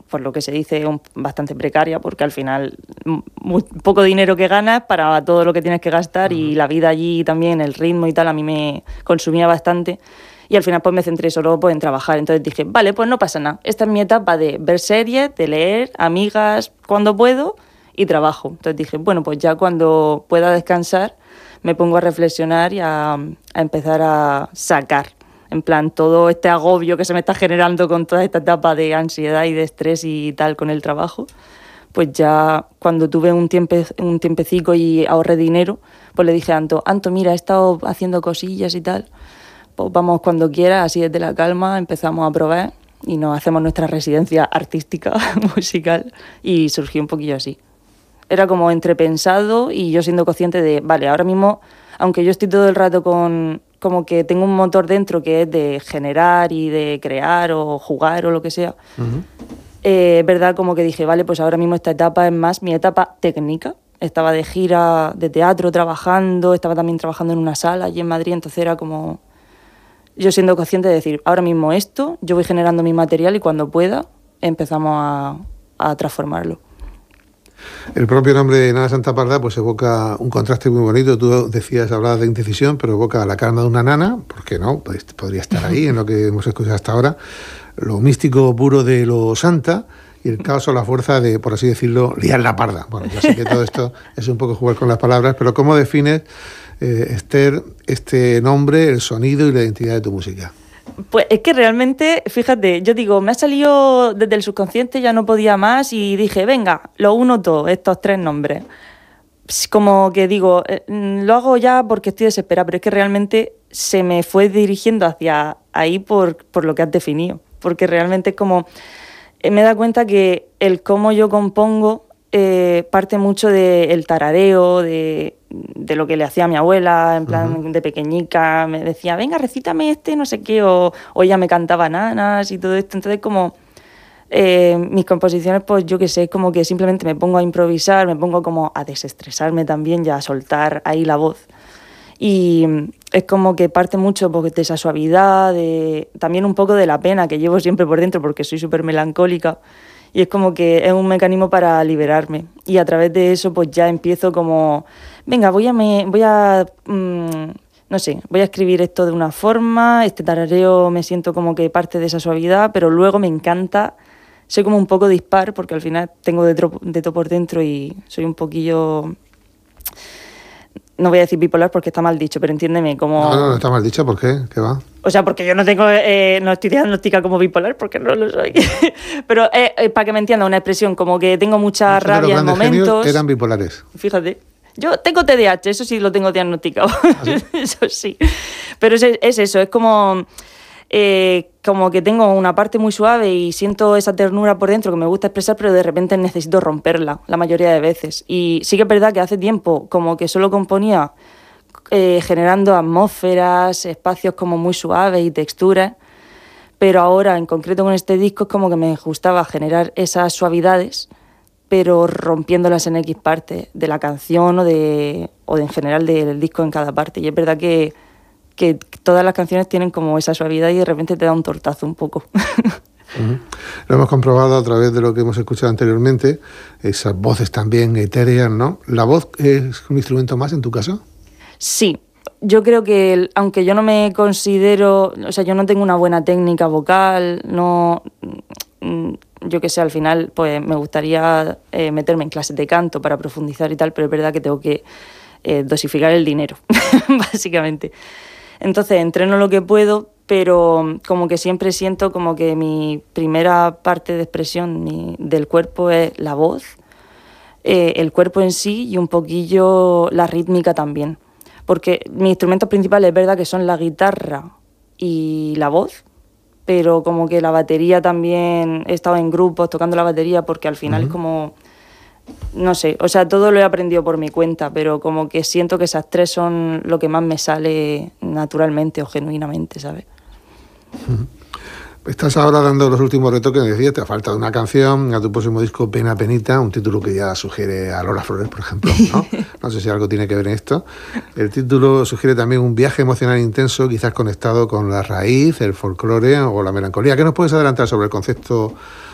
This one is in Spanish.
por lo que se dice, bastante precaria, porque al final muy poco dinero que ganas para todo lo que tienes que gastar y la vida allí también, el ritmo y tal, a mí me consumía bastante. Y al final pues me centré solo pues, en trabajar. Entonces dije, vale, pues no pasa nada. Esta es mi etapa de ver series, de leer, amigas, cuando puedo, y trabajo. Entonces dije, bueno, pues ya cuando pueda descansar me pongo a reflexionar y a empezar a sacar, en plan, todo este agobio que se me está generando con toda esta etapa de ansiedad y de estrés y tal con el trabajo. Pues ya cuando tuve un tiempecico y ahorré dinero, pues le dije a Anto, mira, he estado haciendo cosillas y tal, pues vamos cuando quieras, así desde la calma empezamos a probar y nos hacemos nuestra residencia artística, musical, y surgió un poquillo así. Era como entrepensado y yo siendo consciente de, vale, ahora mismo, aunque yo estoy todo el rato como que tengo un motor dentro que es de generar y de crear o jugar o lo que sea, es verdad como que dije, vale, pues ahora mismo esta etapa es más mi etapa técnica. Estaba de gira de teatro trabajando, estaba también trabajando en una sala allí en Madrid, entonces era como yo siendo consciente de decir, ahora mismo esto, yo voy generando mi material y cuando pueda empezamos a transformarlo. El propio nombre de Nana Santa Parda pues evoca un contraste muy bonito. Tú decías, hablabas de indecisión, pero evoca la calma de una nana, ¿por qué no? Pues podría estar ahí en lo que hemos escuchado hasta ahora. Lo místico puro de lo santa y el caos o la fuerza de, por así decirlo, liar la parda. Bueno, ya sé que todo esto es un poco jugar con las palabras, pero ¿cómo defines, Esther, este nombre, el sonido y la identidad de tu música? Pues es que realmente, fíjate, yo digo, me ha salido desde el subconsciente, ya no podía más y dije, venga, lo uno todo, estos 3 nombres. Como que digo, lo hago ya porque estoy desesperada, pero es que realmente se me fue dirigiendo hacia ahí por lo que has definido. Porque realmente es como, me he dado cuenta que el cómo yo compongo parte mucho del tarareo, de lo que le hacía a mi abuela, en plan de pequeñica, me decía, venga, recítame no sé qué, o ella me cantaba nanas y todo esto. Entonces como mis composiciones, pues yo qué sé, como que simplemente me pongo a improvisar, me pongo como a desestresarme también y a soltar ahí la voz. Y es como que parte mucho de esa suavidad, también un poco de la pena que llevo siempre por dentro porque soy súper melancólica. Y es como que es un mecanismo para liberarme. Y a través de eso pues ya empiezo como, venga, voy a escribir esto de una forma, este tarareo me siento como que parte de esa suavidad, pero luego me encanta, soy como un poco dispar porque al final tengo de todo por dentro y soy un poquillo... No voy a decir bipolar porque está mal dicho, pero entiéndeme como... No está mal dicho, ¿por qué? ¿Qué va? O sea, porque yo no tengo, no estoy diagnosticada como bipolar, porque no lo soy. Pero para que me entienda, una expresión como que tengo mucha rabia en momentos... Eran bipolares. Fíjate. Yo tengo TDAH, eso sí lo tengo diagnosticado. ¿Ah, sí? Eso sí. Pero es eso, es como que tengo una parte muy suave y siento esa ternura por dentro que me gusta expresar, pero de repente necesito romperla la mayoría de veces. Y sí que es verdad que hace tiempo como que solo componía generando atmósferas, espacios como muy suaves y texturas, pero ahora en concreto con este disco es como que me gustaba generar esas suavidades, pero rompiéndolas en X partes de la canción o en general del disco en cada parte. Y es verdad que todas las canciones tienen como esa suavidad y de repente te da un tortazo un poco. Lo hemos comprobado a través de lo que hemos escuchado anteriormente, esas voces también etéreas, ¿no? ¿La voz es un instrumento más en tu caso? Sí, yo creo que aunque yo no me considero, o sea, yo no tengo una buena técnica vocal, no, yo que sé, al final pues me gustaría meterme en clases de canto para profundizar y tal, pero es verdad que tengo que dosificar el dinero, básicamente. Entonces entreno lo que puedo, pero como que siempre siento como que mi primera parte de expresión del cuerpo es la voz, el cuerpo en sí y un poquillo la rítmica también. Porque mis instrumentos principales es verdad que son la guitarra y la voz, pero como que la batería también, he estado en grupos tocando la batería porque al final es como... No sé, o sea, todo lo he aprendido por mi cuenta, pero como que siento que esas 3 son lo que más me sale naturalmente o genuinamente, ¿sabes? Estás ahora dando los últimos retoques, me decías, te ha faltado una canción a tu próximo disco, Pena Penita, un título que ya sugiere a Lola Flores, por ejemplo, ¿no? No sé si algo tiene que ver en esto. El título sugiere también un viaje emocional intenso, quizás conectado con la raíz, el folclore o la melancolía. ¿Qué nos puedes adelantar sobre el concepto